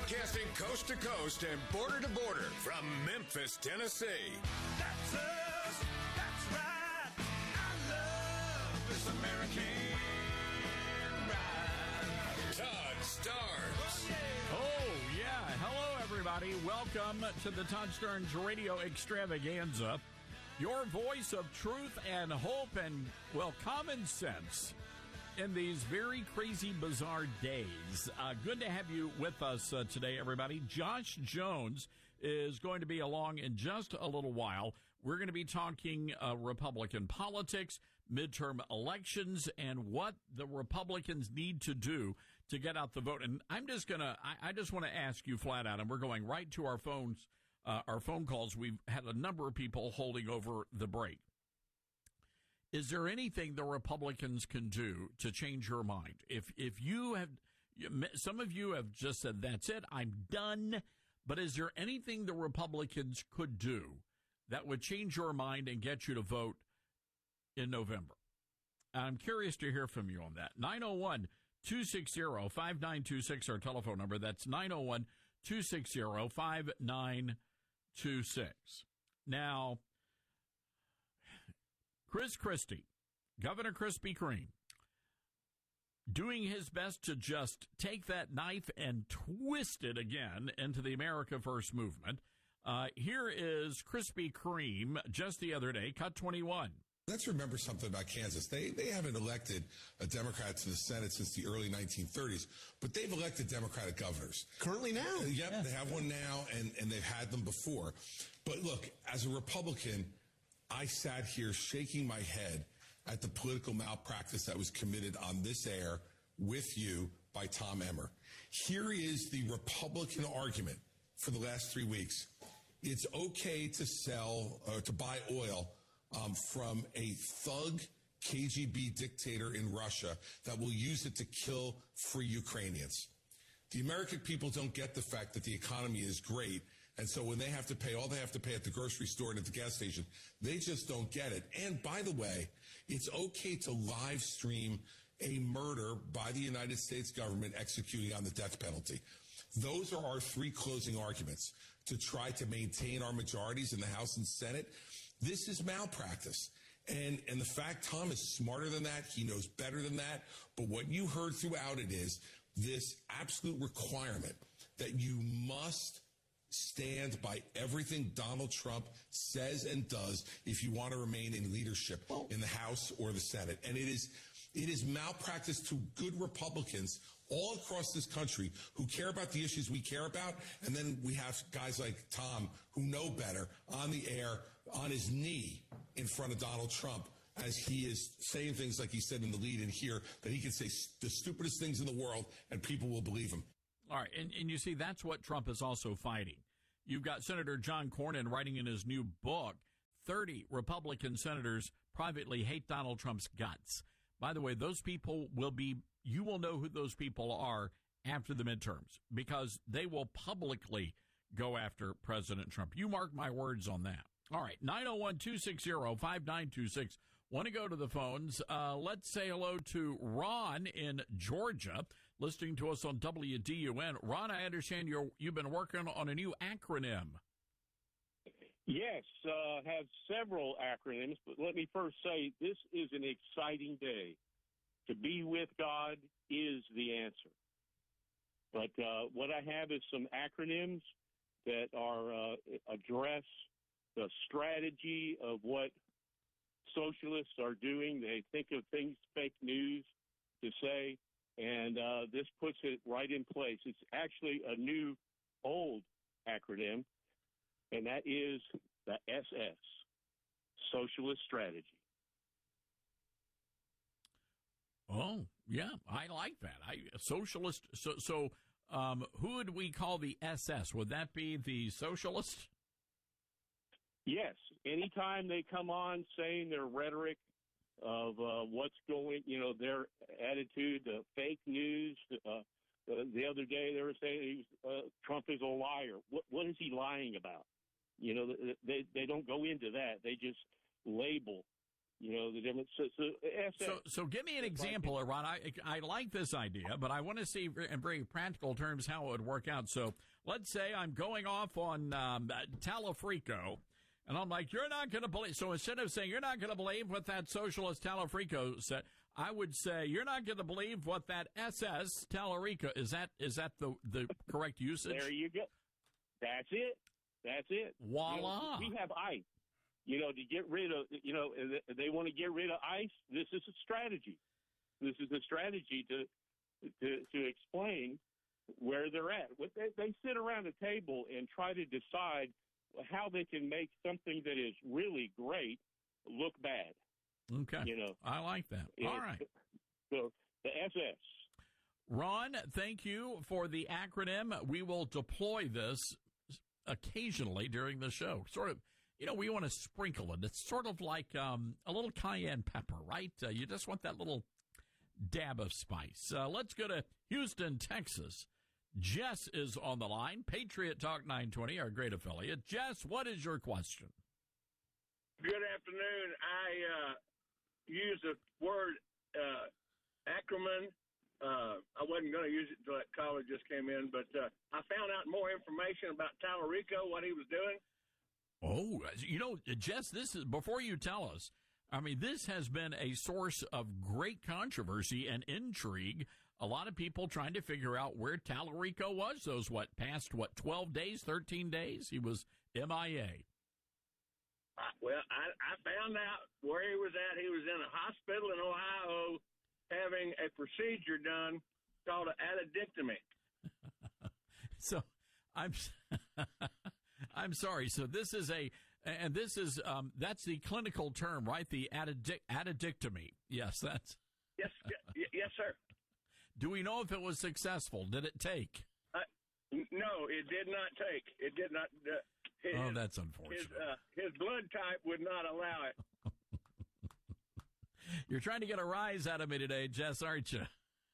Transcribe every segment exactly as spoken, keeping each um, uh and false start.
Broadcasting coast to coast and border to border from Memphis, Tennessee. That's us. That's right. I love this American ride. Todd Starnes. Oh, yeah. Oh, yeah. Hello, everybody. Welcome to the Todd Starnes Radio Extravaganza. Your voice of truth and hope and, well, common sense in these very crazy, bizarre days. Uh, good to have you with us uh, today, everybody. Josh Jones is going to be along in just a little while. We're going to be talking uh, Republican politics, midterm elections, and what the Republicans need to do to get out the vote. And I'm just going to, I just want to ask you flat out, and we're going right to our phones, uh, our phone calls. We've had a number of people holding over the break. Is there anything the Republicans can do to change your mind? If if you have, some of you have just said, that's it, I'm done. But is there anything the Republicans could do that would change your mind and get you to vote in November? I'm curious to hear from you on that. nine oh one, two six zero, five nine two six, our telephone number. That's nine oh one, two six zero, five nine two six. Now, Chris Christie, Governor Krispy Kreme, doing his best to just take that knife and twist it again into the America First movement. Uh, here is Krispy Kreme just the other day, cut twenty-one. Let's remember something about Kansas. They they haven't elected a Democrat to the Senate since the early nineteen thirties, but they've elected Democratic governors. Currently now? Uh, yep, yeah. They have one now, and, and they've had them before. But look, as a Republican, I sat here shaking my head at the political malpractice that was committed on this air with you by Tom Emmer. Here is the Republican argument for the last three weeks. It's okay to sell or to buy oil um, from a thug K G B dictator in Russia that will use it to kill free Ukrainians. The American people don't get the fact that the economy is great, and so when they have to pay all they have to pay at the grocery store and at the gas station, they just don't get it. And by the way, it's okay to live stream a murder by the United States government executing on the death penalty. Those are our three closing arguments to try to maintain our majorities in the House and Senate. This is malpractice. And and the fact Tom is smarter than that, he knows better than that. But what you heard throughout it is this absolute requirement that you must stand by everything Donald Trump says and does if you want to remain in leadership in the House or the Senate. And it is it is malpractice to good Republicans all across this country who care about the issues we care about. And then we have guys like Tom who know better on the air, on his knee in front of Donald Trump, as he is saying things like he said in the lead in here, that he can say the stupidest things in the world and people will believe him. All right. And, and you see, that's what Trump is also fighting. You've got Senator John Cornyn writing in his new book, thirty Republican senators privately hate Donald Trump's guts. By the way, those people will be, you will know who those people are after the midterms because they will publicly go after President Trump. You mark my words on that. All right. nine oh one, two six zero, five nine two six. Want to go to the phones. Uh, let's say hello to Ron in Georgia, listening to us on W D U N. Ron, I understand you're, you've been working on a new acronym. Yes, uh, have several acronyms, but let me first say this is an exciting day. To be with God is the answer. But uh, what I have is some acronyms that are uh, address the strategy of what socialists are doing. They think of things, fake news to say, and uh, this puts it right in place. It's actually a new, old acronym, and that is the S S, Socialist Strategy. Oh, yeah, I like that. I socialist. So, so um, who would we call the S S? Would that be the socialist? Yes. Anytime they come on saying their rhetoric of uh, what's going, you know, their attitude, uh, fake news. Uh, uh, the other day they were saying he's, uh, Trump is a liar. What, what is he lying about? You know, they they don't go into that. They just label You know, the different. So, so, S S, So, so give me an example, Ron. I, I like this idea, but I want to see in very practical terms how it would work out. So let's say I'm going off on um, Talafrico, and I'm like, you're not going to believe. So instead of saying, you're not going to believe what that socialist Talafrico said, I would say, you're not going to believe what that S S Talarico, is that is that the, the correct usage? There you go. That's it. That's it. Voila. You know, we have ICE. You know, to get rid of, you know, they want to get rid of ICE. This is a strategy. This is a strategy to to, to explain where they're at. They, they sit around a table and try to decide how they can make something that is really great look bad. Okay. You know, I like that. it, All right. So the S S. Ron, thank you for the acronym. We will deploy this occasionally during the show. Sort of. You know, we want to sprinkle it. It's sort of like um, a little cayenne pepper, right? Uh, you just want that little dab of spice. Uh, let's go to Houston, Texas. Jess is on the line. Patriot Talk nine twenty, our great affiliate. Jess, what is your question? Good afternoon. I uh, used the word uh, acronym. Uh, I wasn't going to use it until that caller just came in, but uh, I found out more information about Talarico, what he was doing. Oh, you know, Jess, this is, before you tell us, I mean, this has been a source of great controversy and intrigue. A lot of people trying to figure out where Talarico was those, what, past, what, twelve days, thirteen days? He was M I A. Uh, well, I, I found out where he was at. He was in a hospital in Ohio having a procedure done called an addictomy. So, I'm... I'm sorry. So this is a, and this is, um, that's the clinical term, right? The addic- addictomy. Yes, that's. Yes, y- yes, sir. Do we know if it was successful? Did it take? Uh, no, it did not take. It did not. Uh, his, oh, that's unfortunate. His, uh, his blood type would not allow it. You're trying to get a rise out of me today, Jess, aren't you?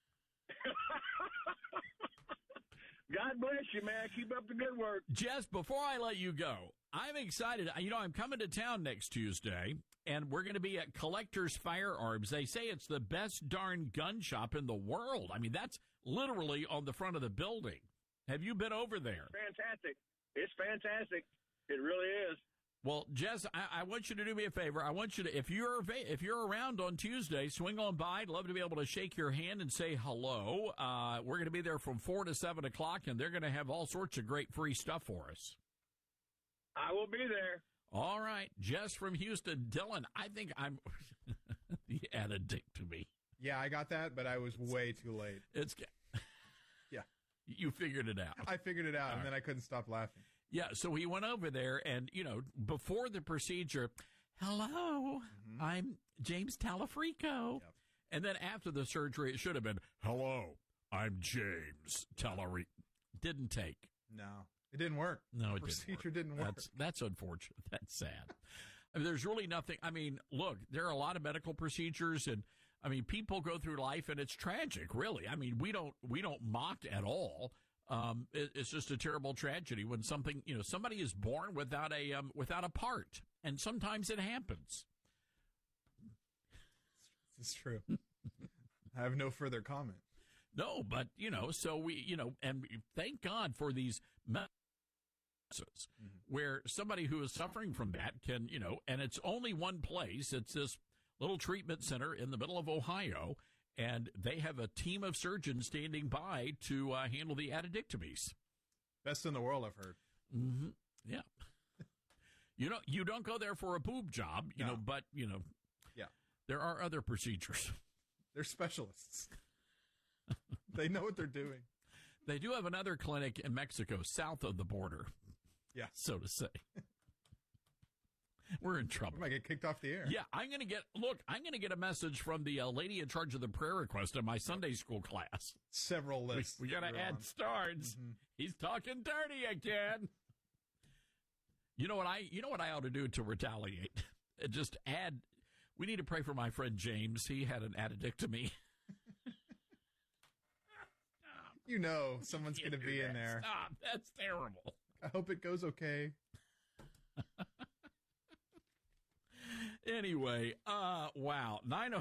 God bless you, man. Keep up the good work. Jess, before I let you go, I'm excited. You know, I'm coming to town next Tuesday, and we're going to be at Collector's Firearms. They say it's the best darn gun shop in the world. I mean, that's literally on the front of the building. Have you been over there? Fantastic. It's fantastic. It really is. Well, Jess, I, I want you to do me a favor. I want you to, if you're if you're around on Tuesday, swing on by. I'd love to be able to shake your hand and say hello. Uh, we're going to be there from four to seven o'clock, and they're going to have all sorts of great free stuff for us. I will be there. All right, Jess from Houston. Dylan, I think I'm the addict to me. Yeah, I got that, but I was way too late. It's yeah, you figured it out. I figured it out, all and right. then I couldn't stop laughing. Yeah, so he went over there, and, you know, before the procedure, hello, mm-hmm. I'm James Talafrico. Yep. And then after the surgery, it should have been, hello, I'm James Talarico. Didn't take. No, it didn't work. No, the it procedure didn't work. didn't work. That's, that's unfortunate. That's sad. I mean, there's really nothing. I mean, look, there are a lot of medical procedures, and, I mean, people go through life, and it's tragic, really. I mean, we don't we don't mock at all. Um, it, it's just a terrible tragedy when something, you know, somebody is born without a um, without a part, and sometimes it happens. This is true. I have no further comment. No, but you know, so we, you know, and thank God for these messages mm-hmm. where somebody who is suffering from that can, you know, and it's only one place. It's this little treatment center in the middle of Ohio. And they have a team of surgeons standing by to uh, handle the addictomies. Best in the world, I've heard. Mm-hmm. Yeah. you know, you don't go there for a boob job, you no. know, but, you know, yeah, there are other procedures. They're specialists. They know what they're doing. They do have another clinic in Mexico, south of the border. Yeah. So to say. We're in trouble. We might get kicked off the air. Yeah, I'm going to get, look, I'm going to get a message from the uh, lady in charge of the prayer request in my Sunday school class. Several lists. We, we got to add on. stars. Mm-hmm. He's talking dirty again. You know what I, you know what I ought to do to retaliate? Just add, we need to pray for my friend James. He had an addictomy. You know, someone's going to be that. in there. Stop. That's terrible. I hope it goes okay. Anyway, uh, wow. nine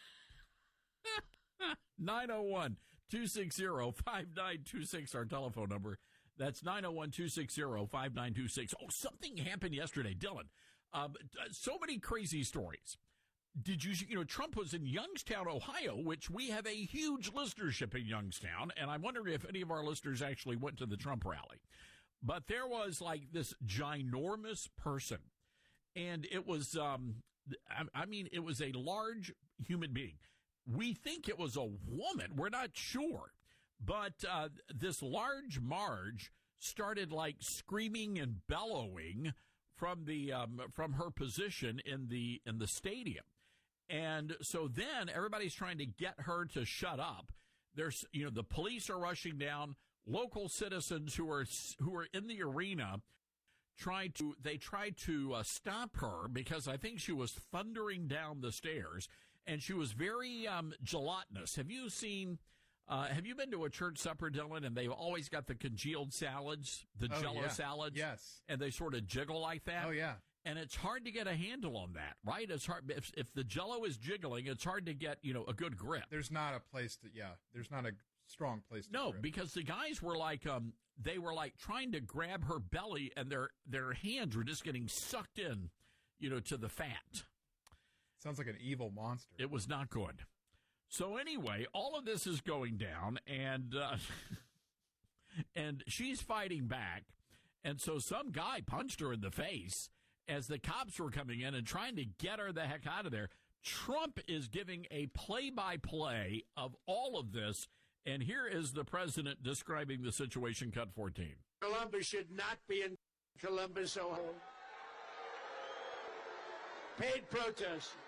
oh one, two six zero, five nine two six, our telephone number. That's nine oh one, two six zero, five nine two six. Oh, something happened yesterday, Dylan. Um, so many crazy stories. Did you, you know, Trump was in Youngstown, Ohio, which we have a huge listenership in Youngstown, and I'm wondering if any of our listeners actually went to the Trump rally. But there was like this ginormous person, and it was, um, I, I mean, it was a large human being. We think it was a woman. We're not sure. But uh, this large Marge started like screaming and bellowing from the um, from her position in the in the stadium. And so then everybody's trying to get her to shut up. There's, you know, the police are rushing down. Local citizens who are who are in the arena tried to they tried to uh, stop her because I think she was thundering down the stairs and she was very um, gelatinous. Have you seen? Uh, have you been to a church supper, Dylan? And they've always got the congealed salads, the Oh, Jell-O yeah. salads. Yes. And they sort of jiggle like that. Oh, yeah. And it's hard to get a handle on that, right? It's hard if, if the Jell-O is jiggling. It's hard to get, you know, a good grip. There's not a place to, yeah, there's not a strong place to No, grip. because the guys were like, um, they were like trying to grab her belly, and their their hands were just getting sucked in, you know, to the fat. Sounds like an evil monster. It was not good. So anyway, all of this is going down, and uh, and she's fighting back, and so some guy punched her in the face as the cops were coming in and trying to get her the heck out of there. Trump is giving a play-by-play of all of this, and here is the president describing the situation, cut fourteen. Columbus should not be in Columbus, Ohio. Paid protest.